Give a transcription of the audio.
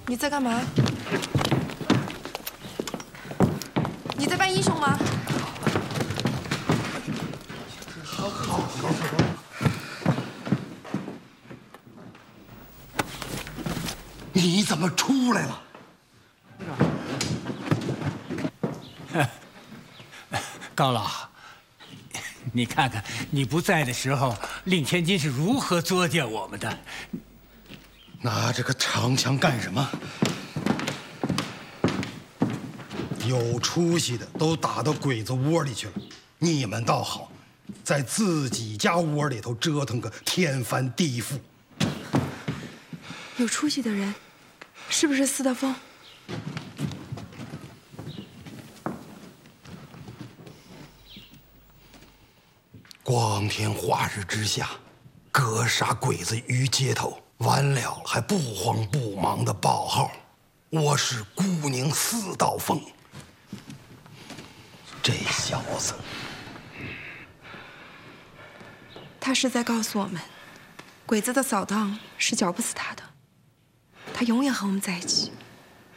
你在干嘛？你在扮英雄吗？ 好。你怎么出来了？ 高老，你看看你不在的时候，令千金是如何作践我们的。 拿着个长枪干什么？有出息的都打到鬼子窝里去了，你们倒好，在自己家窝里头折腾个天翻地覆。 有出息的人，是不是司德峰？ 光天化日之下，格杀鬼子于街头，完了还不慌不忙的报号，我是孤宁4道锋。这小子， 他是在告诉我们，鬼子的扫荡是搅不死他的，他永远和我们在一起。